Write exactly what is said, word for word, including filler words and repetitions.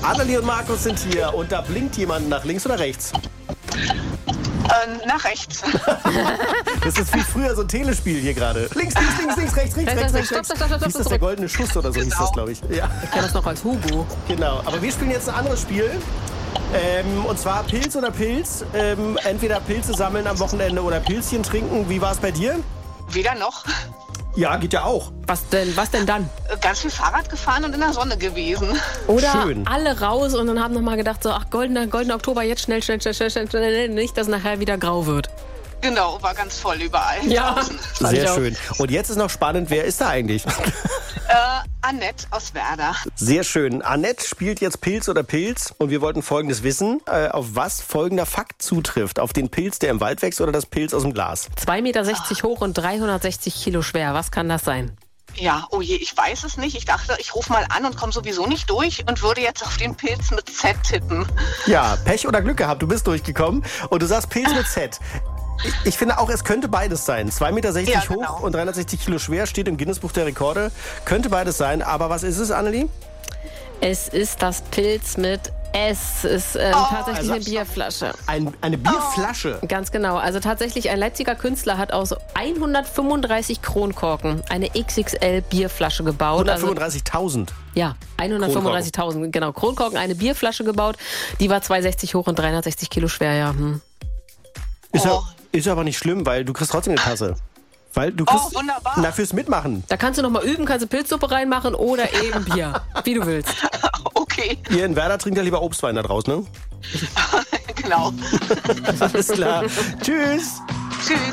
Annelie und Markus sind hier und da blinkt jemand nach links oder rechts. Äh, nach rechts. Das ist wie früher so ein Telespiel hier gerade. Links, links, links, links, rechts, rechts, rechts, rechts. Stopp, stopp, stopp, stopp, Hieß das der goldene Schuss oder so hieß das, glaube ich. Ja, Ich kenne das noch als Hugo. genau. Aber wir spielen jetzt ein anderes Spiel. Ähm, und zwar Pilz oder Pilz. Ähm, entweder Pilze sammeln am Wochenende oder Pilzchen trinken. Wie war es bei dir? Weder noch. Ja, geht ja auch. Was denn, was denn dann? Ganz viel Fahrrad gefahren und in der Sonne gewesen. Oder Schön. alle raus und dann haben nochmal gedacht, so, ach, goldener, goldener Oktober, jetzt schnell, schnell, schnell, schnell, schnell, schnell, nicht, dass nachher wieder grau wird. Genau, war ganz voll überall. Ja. Draußen. Sehr schön. Und jetzt ist noch spannend, wer ist da eigentlich? Äh, Annette aus Werder. Sehr schön. Annette spielt jetzt Pilz oder Pilz und wir wollten Folgendes wissen, äh, auf was folgender Fakt zutrifft. Auf den Pilz, der im Wald wächst oder das Pilz aus dem Glas? zwei Meter sechzig hoch und dreihundertsechzig Kilo schwer. Was kann das sein? Ja, oh je, ich weiß es nicht. Ich dachte, ich rufe mal an und komme sowieso nicht durch und würde jetzt auf den Pilz mit Z tippen. Ja, Pech oder Glück gehabt, du bist durchgekommen und du sagst Pilz mit Z. Ich, ich finde auch, es könnte beides sein. zwei Meter sechzig Ja, hoch genau. und dreihundertsechzig Kilo schwer, steht im Guinness-Buch der Rekorde. Könnte beides sein, aber was ist es, Annelie? Es ist das Pilz mit S. Es ist ähm, Oh, tatsächlich eine also- Bierflasche. Ein, eine Bierflasche. Ganz genau. Also tatsächlich, ein Leipziger Künstler hat aus hundertfünfunddreißig Kronkorken eine X X L-Bierflasche gebaut. hundertfünfunddreißigtausend. Also, ja, hundertfünfunddreißigtausend. Genau, Kronkorken, eine Bierflasche gebaut. Die war zwei Meter sechzig hoch und dreihundertsechzig Kilo schwer, ja. Hm. Ist, Oh. ja, ist ja aber nicht schlimm, weil du kriegst trotzdem eine Tasse. Weil du kriegst, Oh, wunderbar. Na, fürs Mitmachen. Da kannst du noch mal üben, kannst du Pilzsuppe reinmachen oder eben Bier, wie du willst. Okay, Ihr in Werder trinkt ja lieber Obstwein da draußen, ne? genau. Alles klar. Tschüss. Tschüss.